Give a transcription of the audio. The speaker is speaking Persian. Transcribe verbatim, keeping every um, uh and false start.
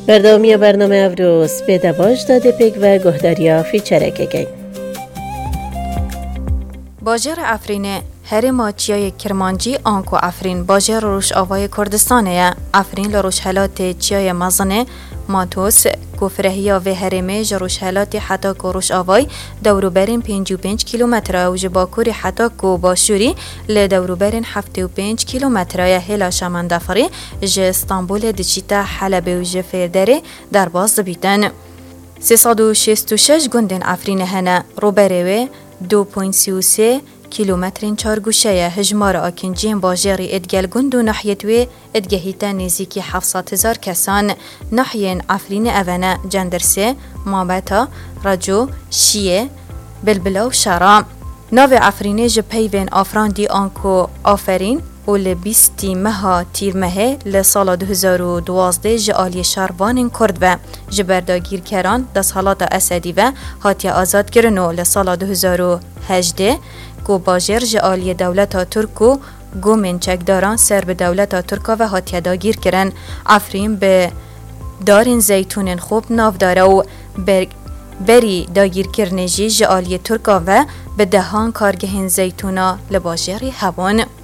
بردامی برنامه امروز به دواج داده پیک و گهداریا فیچره گی. باجر افرین هرما چیای کرمانجی آنکو افرین باجر روش آوای کردستانه. افرین لروش حالات چیای مزنه ماتوس گفرهیا و هرمه جروش حالات حتی که روش آوای دوروبرین پنج و پنج کیلومتر و جباکوری حتی که باشوری لدوروبرین هفت و پنج کیلومتر هلا شمندفری ج استانبول دچیتا حلب و جفردره در باز بیتن. سیصد و شصت و شش گندن افرین هنه روبره دو و سی و سه کیلومترین چارگوشه هجمار آکنجین باجری ادگل گند و نحیتوی ادگهیتا نزیکی هفتصد هزار کسان نحین افرین اوانه جندرسه مابتا رجو شیه بلبلا و شرام ناو افرینه جپیوین آفراندی آنکو آفرین و لبیستی مها تیر مهه لسال دو هزار و دوازده جالی شاروان کرد و جبرداگیر کران دست حالات اسدی و هاتی آزاد کرنو لسال دو هزار و هجده کو باجر جالی دولت ترکو گومن چکداران سر به دولت ترکا و هاتی داگیر کرن. افرین به دارین زیتون خوب ناف داره و بری داگیر کرنجی جالی ترکا و به دهان کارگهن زیتونا لباجری هبان.